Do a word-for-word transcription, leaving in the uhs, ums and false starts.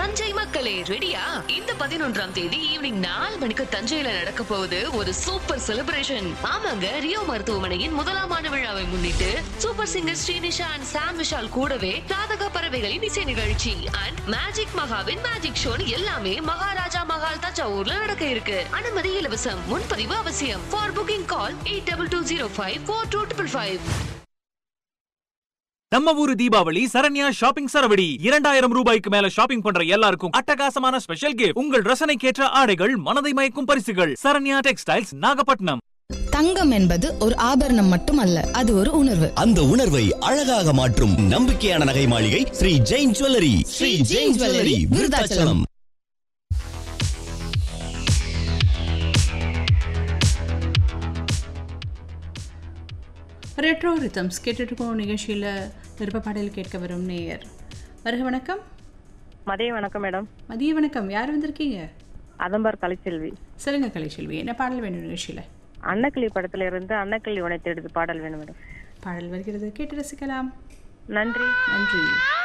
தஞ்சை மக்களே ரெடியா? இந்த பதினொன்றாம் தேதி ஈவினிங் நாலு மணிக்கு தஞ்சையில நடக்க போகுது ஒரு சூப்பர் செலிப்ரேஷன். ஆமாங்க, ரியோ மருத்துவமனையின் முதலாம் ஆண்டு விழாவை முன்னிட்டு சூப்பர் சிங்கர் ஸ்ரீனிஷா அண்ட் சாம் விஷால் கூடவே ராதக பறவைகளின் இசை நிகழ்ச்சி அண்ட் மேஜிக் மகாவின் மேஜிக் ஷோ எல்லாமே மகாராஜா மகால் தஞ்சாவூர்ல நடக்க இருக்கு. அனுமதி இலவசம். முன்பதிவு அவசியம். For booking call eight double two zero five four two triple five. நம்ம ஊரு தீபாவளி சரண்யா ஷாப்பிங் சரவடி. இரண்டாயிரம் ரூபாய்க்கு மேல ஷாப்பிங் பண்ற எல்லாருக்கும் அட்டகாசமான ஸ்பெஷல் கிஃப்ட். உங்கள் ரசனைக்கேற்ற ஆடைகள், மனதை மயக்கும் பரிசுகள். சரண்யா டெக்ஸ்டைல்ஸ், நாகப்பட்டினம். தங்கம் என்பது ஒரு ஆபரணம் மட்டுமல்ல, அது ஒரு உணர்வு. அந்த உணர்வை அழகாக மாற்றும் நம்பிக்கையான நகை மாளிகை Sri Jain jewellery. Sri Jain jewellery, Virudhachalam. Retro rhythms கேட்டுட்டு போகும் நிகழ்ச்சியில் விருப்ப பாடல் கேட்க வரும் நேயர். வருக வணக்கம். மதிய வணக்கம் மேடம். மதிய வணக்கம். யார் வந்திருக்கீங்க? அதம்பார் கலைச்செல்வி. சொல்லுங்க கலைச்செல்வி, என்ன பாடல் வேணும் நிகழ்ச்சியில்? அன்னக்கிளி படத்துல இருந்து அன்னக்கிளி உனைத்து எடுத்து பாடல் வேணும் மேடம். பாடல் வருகிறது, கேட்டு ரசிக்கலாம். நன்றி. நன்றி.